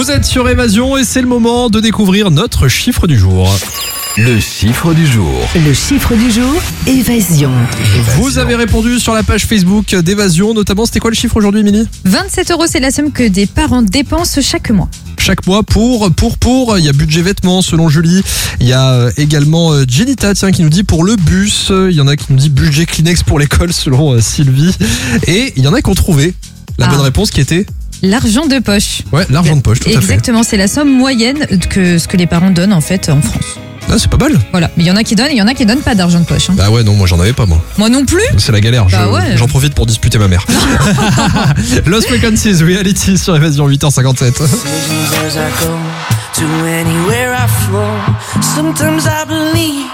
Vous êtes sur Évasion et c'est le moment de découvrir notre chiffre du jour. Le chiffre du jour. Le chiffre du jour, Évasion. Vous avez répondu sur la page Facebook d'Évasion, notamment c'était quoi le chiffre aujourd'hui, Émilie ? 27 €, c'est la somme que des parents dépensent chaque mois. Chaque mois pour, il y a budget vêtements selon Julie, il y a également Jenita qui nous dit pour le bus, il y en a qui nous dit budget Kleenex pour l'école selon Sylvie, et il y en a qui ont trouvé la bonne réponse qui était l'argent de poche. Ouais, l'argent de poche, tout à fait. Exactement, c'est la somme moyenne que ce que les parents donnent en fait en France. Ah, c'est pas mal. Voilà, mais il y en a qui donnent et il y en a qui donnent pas d'argent de poche. Bah ouais, non, moi j'en avais pas moi. Moi non plus. C'est la galère, j'en profite pour disputer ma mère. Lost Frequencies, Reality sur Évasion, 8h57. Sometimes I believe